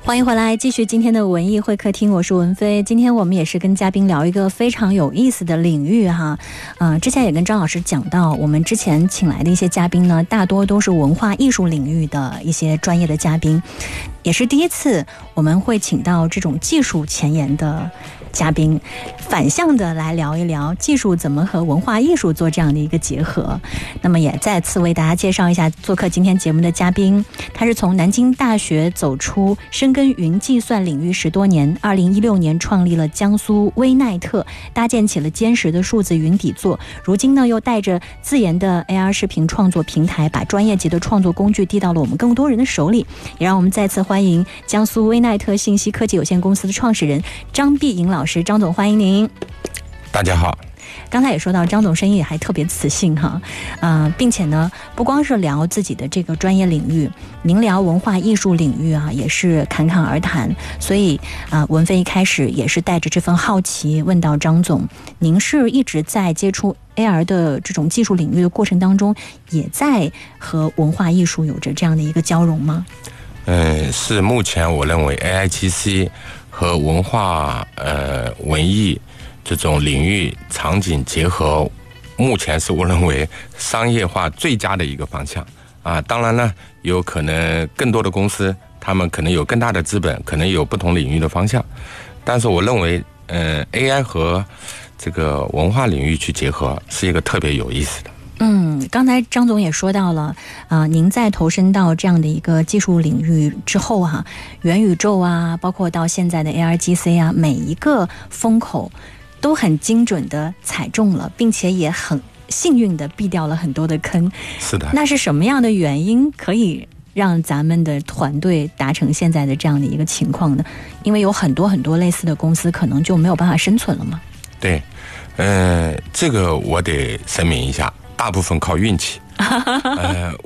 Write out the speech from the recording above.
欢迎回来，继续今天的文艺会客厅，我是文飞。今天我们也是跟嘉宾聊一个非常有意思的领域哈，之前也跟张老师讲到，我们之前请来的一些嘉宾呢，大多都是文化艺术领域的一些专业的嘉宾，也是第一次我们会请到这种技术前沿的嘉宾，反向的来聊一聊技术怎么和文化艺术做这样的一个结合。那么也再次为大家介绍一下做客今天节目的嘉宾，他是从南京大学走出深耕云计算领域10多年，2016年创立了江苏微奈特，搭建起了坚实的数字云底座，如今呢又带着自研的 AR 视频创作平台，把专业级的创作工具递到了我们更多人的手里。也让我们再次欢迎江苏微奈特信息科技有限公司的创始人张碧莹老师。张总，欢迎您。 大家好。 刚才也说到张总声音也还特别磁性哈，并且呢不光是聊自己的这个专业领域，您聊文化艺术领域啊也是侃侃而谈。所以文飞一开始也是带着这份好奇问到张总，您是一直在接触 AR 的这种技术领域的过程当中，也在和文化艺术有着这样的一个交融吗？ 是目前我认为 AIGC 和文化文艺这种领域场景结合，目前是我认为商业化最佳的一个方向啊。当然呢，有可能更多的公司他们可能有更大的资本，可能有不同领域的方向，但是我认为AI 和这个文化领域去结合是一个特别有意思的。 刚才张总也说到了，您在投身到这样的一个技术领域之后哈，元宇宙啊，包括到现在的 ARGC 啊，每一个风口都很精准的踩中了，并且也很幸运的避掉了很多的坑。 是的。 那是什么样的原因可以让咱们的团队达成现在的这样的一个情况呢？因为有很多很多类似的公司可能就没有办法生存了嘛。 对，这个我得声明一下，大部分靠运气。